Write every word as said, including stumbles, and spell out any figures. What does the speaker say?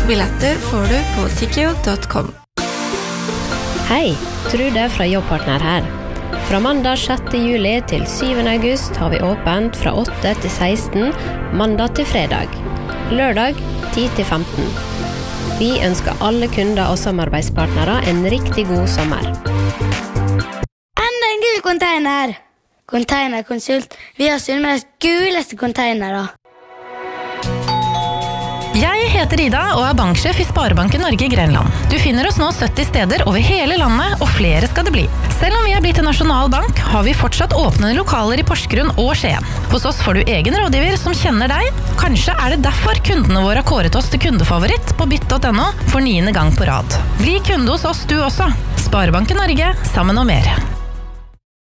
Billetter får du på tikkio punktum com. Hei, Trude fra Jobbpartner her. Fra mandag sjette juli til syvende august har vi åpent fra åtte til seksten, mandag til fredag. Lørdag ti til femten. Vi ønsker alle kunder og samarbeidspartnere en riktig god sommer. Enda en gul container! Containerkonsult. Vi har Sunnmøres guleste containere. Jeg heter Ida og er banksjef i Sparebanken Norge i Grenland. Du finner oss nå sytti steder over hele landet, og flere skal det bli. Selv om vi er blitt en nasjonal bank, har vi fortsatt åpne lokaler i Porsgrunn og Skien. Hos oss får du egen rådgiver som kjenner deg. Kanskje er det derfor kundene våre har kåret oss til kundefavoritt på bytt punktum no for niende gang på rad. Bli kunde hos oss du også. Sparebanken Norge, sammen og mer.